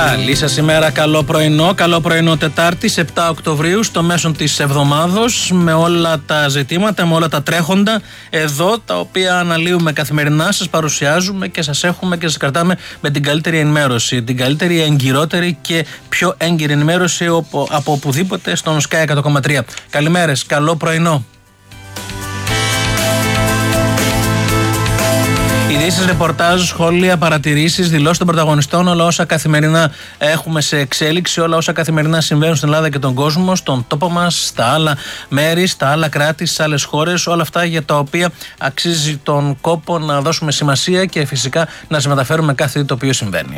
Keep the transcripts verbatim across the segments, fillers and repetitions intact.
Καλή σας ημέρα, καλό πρωινό, καλό πρωινό Τετάρτης επτά Οκτωβρίου στο μέσο της εβδομάδος, με όλα τα ζητήματα, με όλα τα τρέχοντα εδώ, τα οποία αναλύουμε καθημερινά, σας παρουσιάζουμε και σας έχουμε και σας κρατάμε με την καλύτερη ενημέρωση, την καλύτερη, εγκυρότερη και πιο έγκυρη ενημέρωση από οπουδήποτε στον Sky εκατό κόμμα τρία. Καλημέρες, καλό πρωινό. Ειδήσεις, ρεπορτάζ, σχόλια, παρατηρήσεις, δηλώσεις των πρωταγωνιστών, όλα όσα καθημερινά έχουμε σε εξέλιξη, όλα όσα καθημερινά συμβαίνουν στην Ελλάδα και τον κόσμο, στον τόπο μας, στα άλλα μέρη, στα άλλα κράτη, στις άλλες χώρες, όλα αυτά για τα οποία αξίζει τον κόπο να δώσουμε σημασία και φυσικά να σε μεταφέρουμε κάθε τι το οποίο συμβαίνει.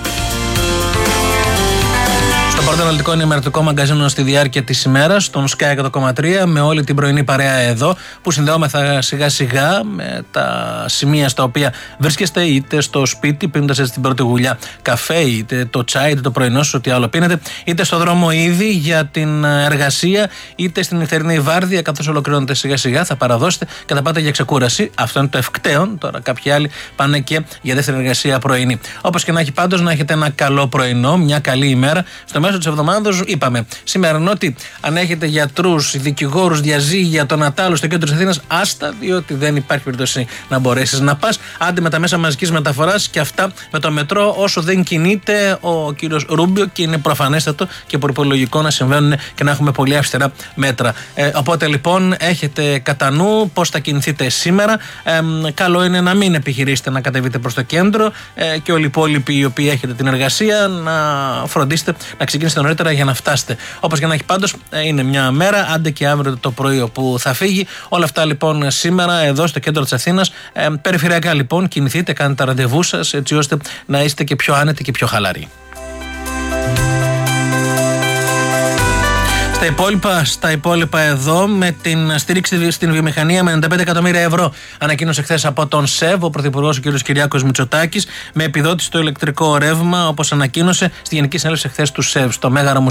Το πρώτο αναλυτικό ενημερωτικό μαγκαζίνο στη διάρκεια της ημέρας, στον Sky εκατό κόμμα τρία, με όλη την πρωινή παρέα εδώ, που συνδεόμεθα σιγά σιγά με τα σημεία στα οποία βρίσκεστε, είτε στο σπίτι, πίνοντας έτσι την πρώτη γουλιά καφέ, είτε το τσάι, είτε το πρωινό σας, ό,τι άλλο πίνετε, είτε στο δρόμο ήδη για την εργασία, είτε στην νυχτερινή βάρδια, καθώς ολοκληρώνετε σιγά σιγά, θα παραδώσετε και θα πάτε για ξεκούραση. Αυτό είναι το ευκταίον. Τώρα, κάποιοι άλλοι πάνε και για δεύτερη εργασία πρωινή. Όπως και να έχει, πάντως, να έχετε ένα καλό πρωινό, μια καλή ημέρα. Στο μέσο της εβδομάδος είπαμε σήμερα ότι αν έχετε γιατρούς, δικηγόρους, διαζύγια, τον Ατάλο στο κέντρο της Αθήνας, άστα, διότι δεν υπάρχει περίπτωση να μπορέσεις να πας. Άντε με τα μέσα μαζικής μεταφοράς και αυτά με το μετρό, όσο δεν κινείται ο κύριος Ρούμπιο, και είναι προφανέστατο και προπολογικό να συμβαίνουν και να έχουμε πολύ αυστηρά μέτρα. Ε, οπότε λοιπόν έχετε κατά νου πώς θα κινηθείτε σήμερα. Ε, καλό είναι να μην επιχειρήσετε να κατεβείτε προς το κέντρο ε, και όλοι οι υπόλοιποι οι οποίοι έχετε την εργασία να φροντίσετε να ξεκινήσετε νωρίτερα για να φτάσετε. Όπως και να έχει, πάντως είναι μια μέρα, άντε και αύριο το πρωί όπου θα φύγει. Όλα αυτά λοιπόν σήμερα εδώ στο κέντρο της Αθήνας. Ε, περιφερειακά λοιπόν κινηθείτε, κάνετε τα ραντεβού σας, έτσι ώστε να είστε και πιο άνετοι και πιο χαλαροί. Στα υπόλοιπα, στα υπόλοιπα εδώ, με την στήριξη στην βιομηχανία με ενενήντα πέντε εκατομμύρια ευρώ, ανακοίνωσε χθες από τον ΣΕΒ ο Πρωθυπουργός ο κ. Κυριάκος Μητσοτάκης, με επιδότηση στο ηλεκτρικό ρεύμα, όπως ανακοίνωσε στη Γενική Συνέλευση χθες του ΣΕΒ, στο Μέγαρο